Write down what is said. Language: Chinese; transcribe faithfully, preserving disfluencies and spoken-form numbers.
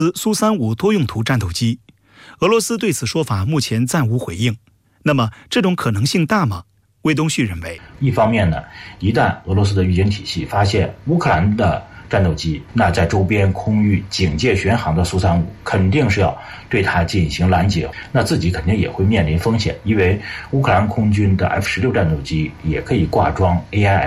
苏三五多用途战斗机。俄罗斯对此说法目前暂无回应。那么这种可能性大吗？魏东旭认为， 一方面呢，一旦俄罗斯的预警体系发现乌克兰的战斗机，那在周边空域警戒巡航的苏三五肯定是要对它进行拦截，那自己肯定也会面临风险，因为乌克兰空军的 F 十六战斗机也可以挂装 A I